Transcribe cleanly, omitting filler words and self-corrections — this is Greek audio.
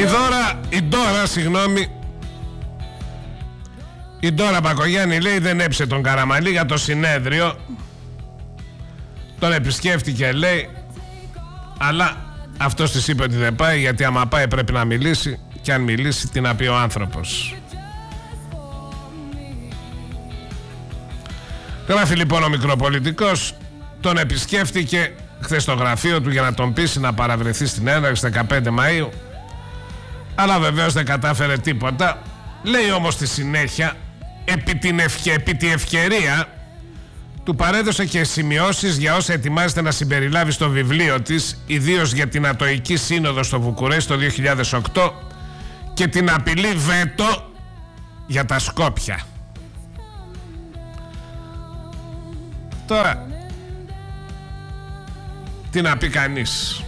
Η Ντόρα Μπακογιάννη λέει δεν έψε τον Καραμανλή για το συνέδριο. Τον επισκέφτηκε λέει, αλλά αυτός της είπε ότι δεν πάει, γιατί άμα πάει πρέπει να μιλήσει, και αν μιλήσει τι να πει ο άνθρωπος. Γράφει λοιπόν ο μικροπολιτικός, τον επισκέφτηκε χθες στο γραφείο του για να τον πείσει να παραβρεθεί στην έναρξη 15 Μαΐου, αλλά βεβαίως δεν κατάφερε τίποτα. Λέει όμως στη συνέχεια, επί τη ευκαιρία του παρέδωσε και σημειώσεις για όσα ετοιμάζεται να συμπεριλάβει στο βιβλίο της, ιδίως για την Ατοική Σύνοδο στο Βουκουρέστι το 2008 και την απειλή βέτο για τα Σκόπια. Τώρα, τι να πει κανείς.